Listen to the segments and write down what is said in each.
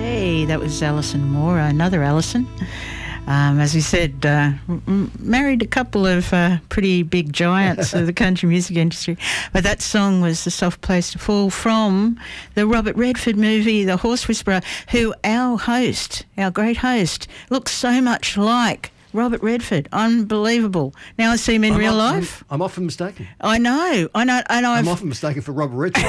Hey, that was Alison Moore, another Alison. As we said, married a couple of pretty big giants of the country music industry. But that song was The Soft Place to Fall from the Robert Redford movie, The Horse Whisperer, who our great host, looks so much like Robert Redford. Unbelievable. Now I see him in real life. I'm often mistaken. I know. And I'm often mistaken for Robert Redford.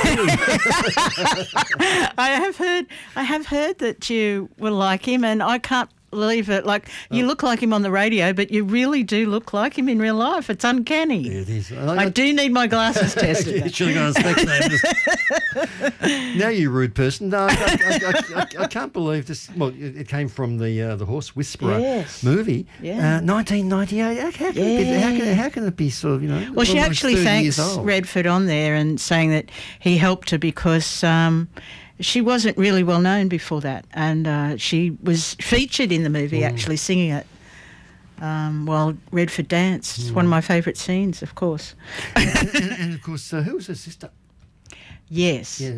I have heard that you will like him, and I can't believe it. Like, you look like him on the radio, but you really do look like him in real life. It's uncanny. Yeah, it is. I do need my glasses tested. You should have got a Specsavers. Now, you rude person. No, I can't believe this. Well, it came from the Horse Whisperer movie. Yeah. 1998. How can it be sort of, you know? Well, she actually thanks Redford on there and saying that he helped her because she wasn't really well known before that, and she was featured in the movie actually singing it while Redford danced. It's one of my favourite scenes, of course. and of course, who was her sister? Yes. Yeah,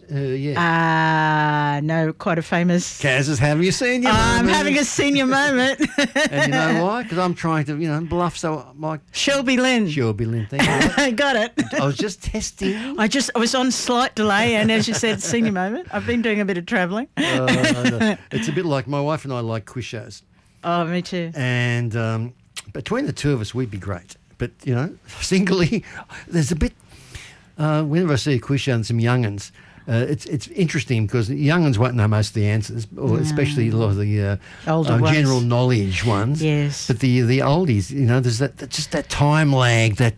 and no, quite a famous... Kaz is having a senior moment. I'm having a senior moment. And you know why? Because I'm trying to, bluff, so my... Shelby Lynn, thank you. Got it. I was just testing. I was on slight delay, and as you said, senior moment. I've been doing a bit of travelling. No. It's a bit like my wife and I like quiz shows. Oh, me too. And between the two of us, we'd be great. But, singly, there's a bit... whenever I see a quiz show and some young'uns, it's interesting because the young'uns won't know most of the answers, or especially a lot of the general knowledge ones. Yes. But the oldies, there's that time lag, that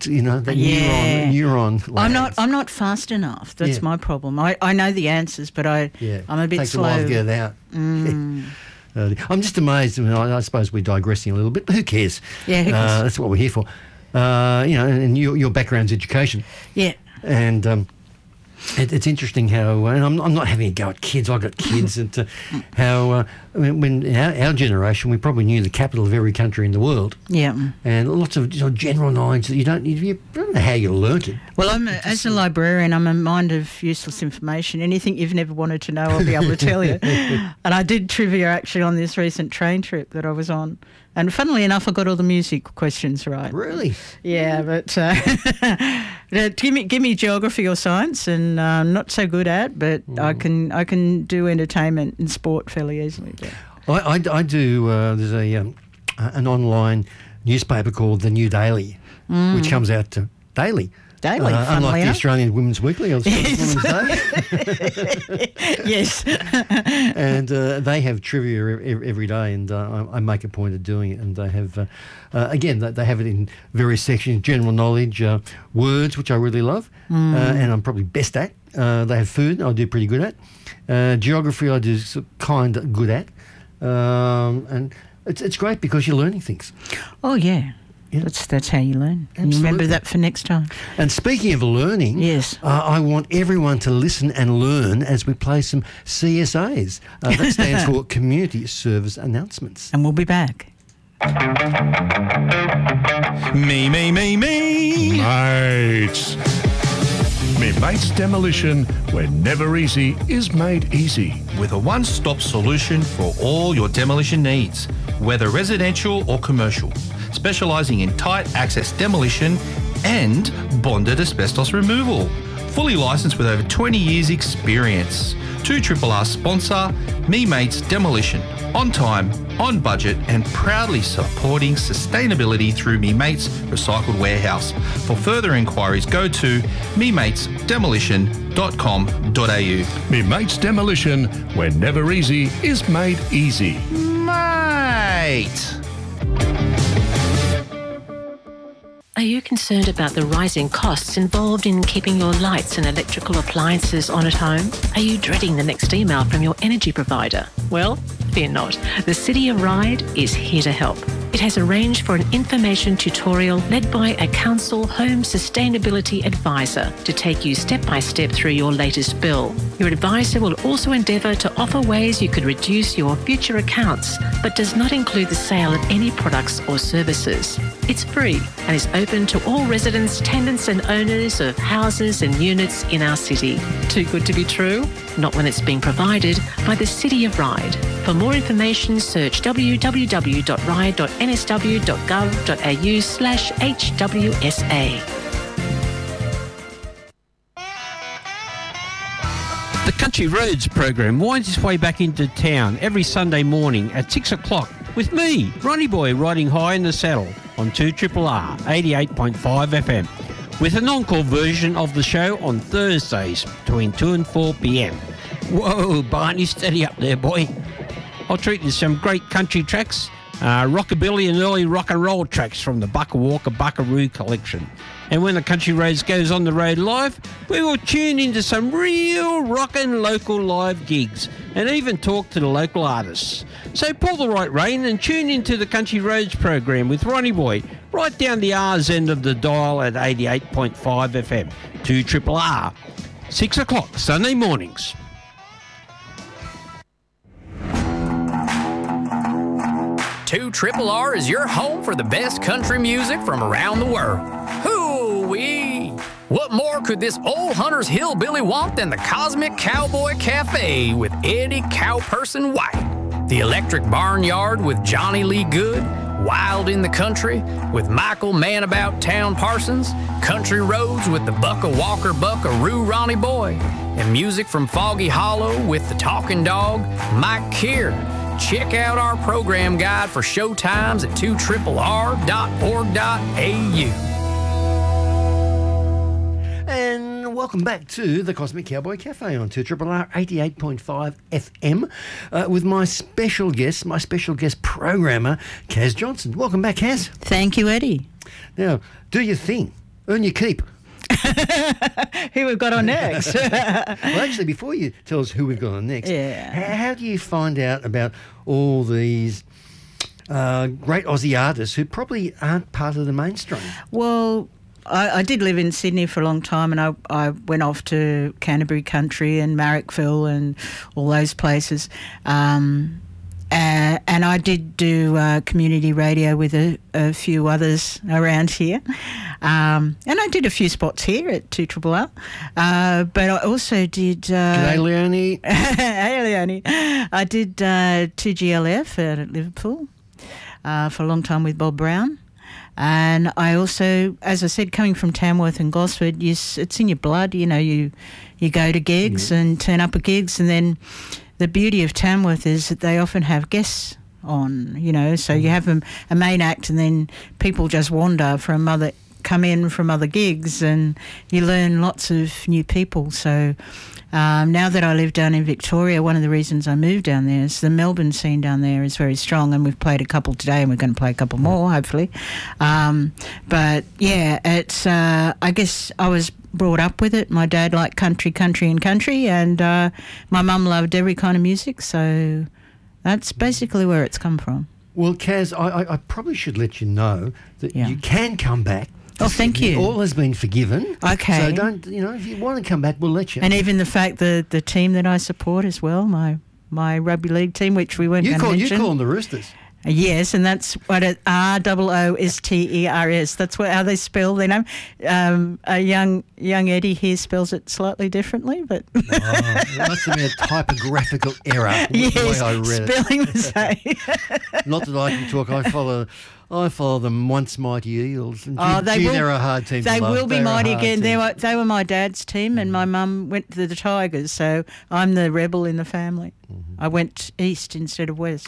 neuron lag. I'm not fast enough. That's my problem. I know the answers, but I'm a bit slow. Takes a while to get it out. I'm just amazed. I suppose we're digressing a little bit, but who cares? Yeah, who cares? That's what we're here for. And your background's education. Yeah. And it's interesting how, and I'm not having a go at kids. I've got kids, and how when our generation, we probably knew the capital of every country in the world. Yeah. And lots of general knowledge that you don't know how you learnt it. Well, as a librarian, I'm a mind of useless information. Anything you've never wanted to know, I'll be able to tell you. And I did trivia actually on this recent train trip that I was on. And funnily enough, I got all the music questions right. Really? Yeah, but give me geography or science, and I'm not so good at, but I can do entertainment and sport fairly easily. I do. There's an online newspaper called The New Daily, which comes out daily. Unlike the Australian Women's Weekly or the Women's Day. Yes. And they have trivia every day, and I make a point of doing it. And they have, again, they have it in various sections: general knowledge, words, which I really love, and I'm probably best at. They have food, I do pretty good at. Geography, I do kind of good at. And it's great because you're learning things. Oh, yeah. Yeah. That's how you learn. And remember that for next time. And speaking of learning, yes, I want everyone to listen and learn as we play some CSAs. That stands for Community Service Announcements. And we'll be back. Me. Mates. Me Mates Demolition, where never easy is made easy. With a one-stop solution for all your demolition needs, whether residential or commercial. Specialising in tight access demolition and bonded asbestos removal. Fully licensed with over 20 years experience. 2RRR sponsor, Me Mates Demolition. On time, on budget, and proudly supporting sustainability through Me Mates Recycled Warehouse. For further inquiries, go to mematesdemolition.com.au. Me Mates Demolition, where never easy is made easy. Mate. Are you concerned about the rising costs involved in keeping your lights and electrical appliances on at home? Are you dreading the next email from your energy provider? Well, fear not. The City of Ryde is here to help. It has arranged for an information tutorial led by a council home sustainability advisor to take you step by step through your latest bill. Your advisor will also endeavour to offer ways you could reduce your future accounts, but does not include the sale of any products or services. It's free and is open to all residents, tenants and owners of houses and units in our city. Too good to be true? Not when it's being provided by the City of Ryde. For more information, search www.ryde.nsw.gov.au/HWSA. The Country Roads program winds its way back into town every Sunday morning at 6 o'clock with me, Ronnie Boy, riding high in the saddle on 2RRR 88.5 FM, with an encore version of the show on Thursdays between 2 and 4 p.m. Whoa, Barney, steady up there, boy. I'll treat you to some great country tracks, rockabilly and early rock and roll tracks from the Bucka Walker Buckaroo collection. And when the Country Roads goes on the road live, we will tune into some real rockin' local live gigs and even talk to the local artists. So pull the right rein and tune into the Country Roads program with Ronnie Boy, right down the R's end of the dial at 88.5 FM, 2RRR, 6 o'clock Sunday mornings. 2RRR is your home for the best country music from around the world. Hoo-wee! What more could this old hunter's hillbilly want than the Cosmic Cowboy Cafe with Eddie Cowperson White, the Electric Barnyard with Johnny Lee Good, Wild in the Country with Michael Man About Town Parsons, Country Roads with the Bucka Walker Buckaroo Ronnie Boy, and music from Foggy Hollow with the Talking Dog, Mike Keir. Check out our program guide for show times at 2RRR.org.au. And welcome back to the Cosmic Cowboy Cafe on 2RRR 88.5 FM with my special guest programmer, Kaz Johnson. Welcome back, Kaz. Thank you, Eddie. Now, do your thing. Earn your keep. Who we've got on next? Well, actually, before you tell us who we've got on next, how do you find out about all these great Aussie artists who probably aren't part of the mainstream? Well, I did live in Sydney for a long time, and I went off to Canterbury Country and Marrickville and all those places. And I did do community radio with a few others around here. And I did a few spots here at 2RRR. But I also did... G'day, Leonie. Hey, Leonie. I did 2GLF at Liverpool for a long time with Bob Brown. And I also, as I said, coming from Tamworth and Gosford, it's in your blood. You know, you go to gigs and turn up at gigs, and then... The beauty of Tamworth is that they often have guests on, you know, so you have a main act and then people just come in from other gigs, and you learn lots of new people. So now that I live down in Victoria, one of the reasons I moved down there is the Melbourne scene down there is very strong, and we've played a couple today and we're going to play a couple more, hopefully. But yeah, it's, I guess I was brought up with it. My dad liked country, and my mum loved every kind of music, so that's basically where it's come from. Well, Kaz, I probably should let you know that you can come back. Oh, thank you. All has been forgiven. Okay. So don't, if you want to come back, we'll let you. And even the fact that the team that I support as well, my rugby league team, which we weren't going to mention. You call them the Roosters. Yes, and that's what it ROOSTERS. That's how they spell their name. A young Eddie here spells it slightly differently, but it must have been a typographical error. Yes, the way I read spelling mistake. Not that I can talk. I follow them once mighty Eels. And they're a hard team. They to love. will be They're mighty again. Team. They were my dad's team, and my mum went to the Tigers, so I'm the rebel in the family. I went east instead of west.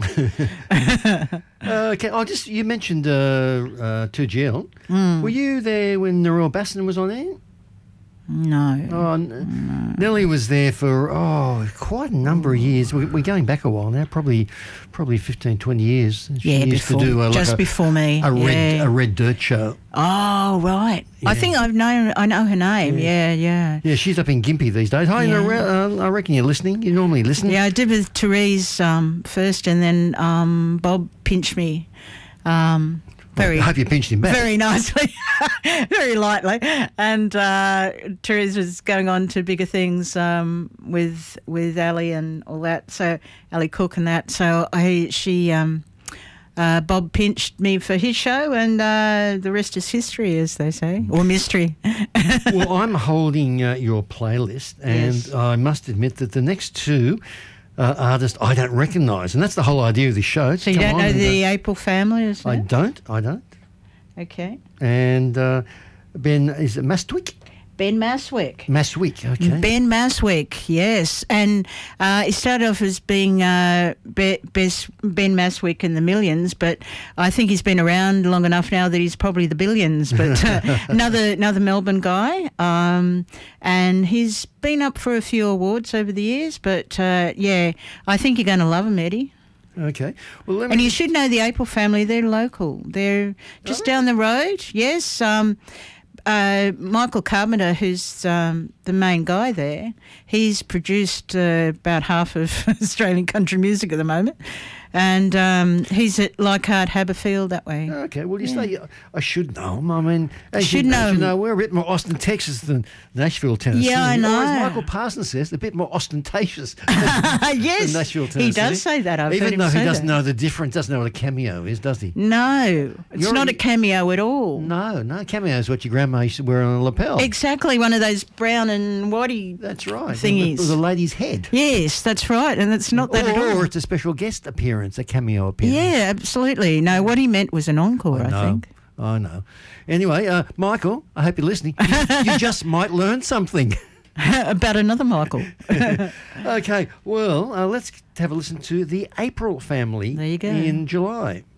Okay. You mentioned 2GL. Were you there when Narelle Basson was on air? No. Nellie was there for quite a number of years. We're going back a while now, probably 15, 20 years. She used to do before me. A red dirt show. Oh, right. Yeah. I think I know her name. Yeah. Yeah, she's up in Gympie these days. Hi, Narelle, I reckon you're listening. You normally listen. Yeah, I did with Therese first, and then Bob pinched me Very, I hope you pinched him back. very nicely, very lightly. And Therese was going on to bigger things with Ali and all that. So Ali Cook and that. So Bob pinched me for his show, and the rest is history, as they say, or mystery. Well, I'm holding your playlist, and Yes. I must admit that the next two artists I don't recognise, and that's the whole idea of this show. So you don't know the April Family, is it? I don't. Okay. And Ben, is it Mastwick? Ben Maswick. Maswick, okay. Ben Maswick, yes. And he started off as being Ben Maswick in the Millions, but I think he's been around long enough now that he's probably the Billions. But another Melbourne guy. And he's been up for a few awards over the years. But, yeah, I think you're going to love him, Eddie. Okay. Well, let me And you should know the April Family. They're local. They're just down the road. Yes. Michael Carpenter, who's the main guy there, he's produced about half of Australian country music at the moment. And he's at Leichhardt, Haberfield, that way. Okay, well, you say I should know him. I mean, as Should you know him. know, we're a bit more Austin, Texas than Nashville, Tennessee. Yeah, I know. Or as Michael Parsons says, a bit more ostentatious Yes, than Nashville, Tennessee. he does say that. I've heard Even him though say he doesn't that. know the difference, doesn't know what a cameo is, does he? No, it's You're- not a cameo at all. No, cameo is what your grandma used to wear on a lapel. Exactly, one of those brown and whitey That's right. thingies. The lady's head. Yes, that's right, and it's not that at all. Or it's a special guest appearance, a cameo appearance. Yeah, absolutely. No, what he meant was an encore, I No, think. I know. Anyway, Michael, I hope you're listening. You just might learn something. About another Michael. Okay, well, let's have a listen to the April Family There you go. in July.